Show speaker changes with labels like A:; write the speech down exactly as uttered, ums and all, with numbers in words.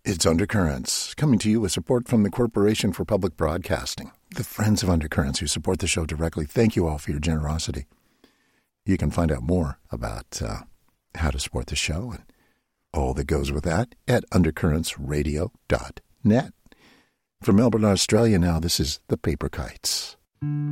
A: It's Undercurrents, coming to you with support from the Corporation for Public Broadcasting. The friends of Undercurrents who support the show directly, thank you all for your generosity. You can find out more about uh, how to support the show and all that goes with that at undercurrents radio dot net. From Melbourne, Australia now, this is the Paper Kites.